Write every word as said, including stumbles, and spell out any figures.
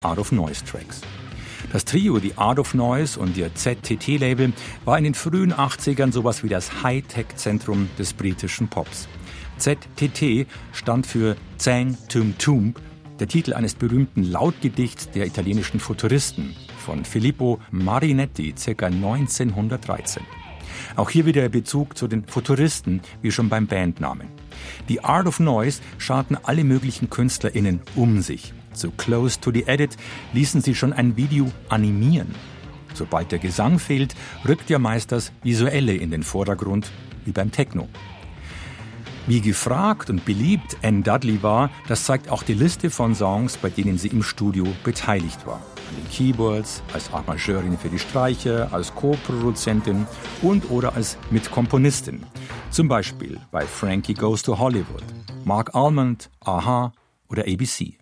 Art of Noise Tracks. Das Trio, die Art of Noise und ihr Z T T-Label, war in den frühen achtzigern sowas wie das Hightech-Zentrum des britischen Pops. Z T T stand für Zang Tum Tum, der Titel eines berühmten Lautgedichts der italienischen Futuristen von Filippo Marinetti, ca. neunzehnhundertdreizehn. Auch hier wieder der Bezug zu den Futuristen, wie schon beim Bandnamen. Die Art of Noise scharten alle möglichen KünstlerInnen um sich. Zu Close to the Edit ließen sie schon ein Video animieren. Sobald der Gesang fehlt, rückt ja meist das Visuelle in den Vordergrund, wie beim Techno. Wie gefragt und beliebt Anne Dudley war, das zeigt auch die Liste von Songs, bei denen sie im Studio beteiligt war. An den Keyboards, als Arrangeurin für die Streicher, als Co-Produzentin und oder als Mitkomponistin. Zum Beispiel bei Frankie Goes to Hollywood, Mark Almond, Aha oder A B C.